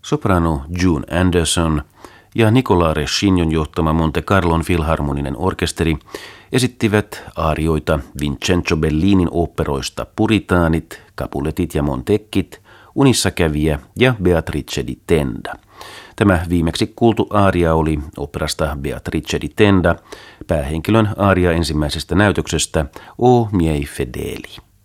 Soprano June Anderson ja Nicola Rescignon johtama Monte Carlon filharmoninen orkesteri esittivät aarioita Vincenzo Bellinin oopperoista Puritaanit, Capuletit ja Montecchit, Unissakävijä ja Beatrice di Tenda. Tämä viimeksi kuultu aaria oli operasta Beatrice di Tenda, päähenkilön aaria ensimmäisestä näytöksestä O miei fedeli.